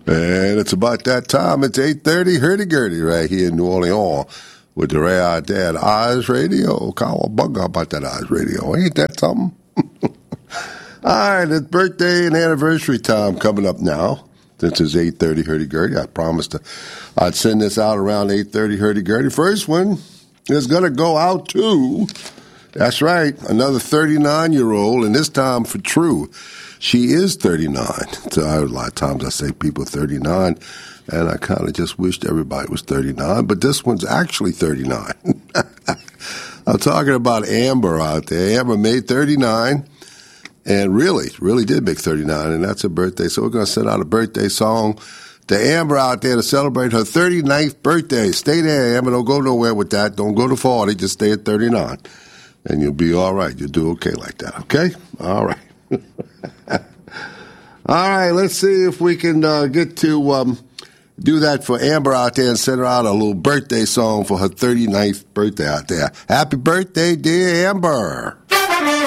And it's about that time. It's 8:30, hurdy-gurdy right here in New Orleans with the Ray Our Dad Eyes Radio. Cowabunga about that Eyes Radio. Ain't that something? All right, it's birthday and anniversary time coming up now. Since it's 8:30 hurdy-gurdy, I promised I'd send this out around 8:30 hurdy-gurdy. First one is going to go out to, that's right, another 39-year-old, and this time for true. She is 39. So a lot of times I say people 39, and I kind of just wished everybody was 39, but this one's actually 39. I'm talking about Amber out there. Amber made 39. And really did make 39, and that's her birthday. So we're going to send out a birthday song to Amber out there to celebrate her 39th birthday. Stay there, Amber. Don't go nowhere with that. Don't go to 40. Just stay at 39, and you'll be all right. You'll do okay like that, okay? All right. All right, let's see if we can get to do that for Amber out there and send her out a little birthday song for her 39th birthday out there. Happy birthday, dear Amber.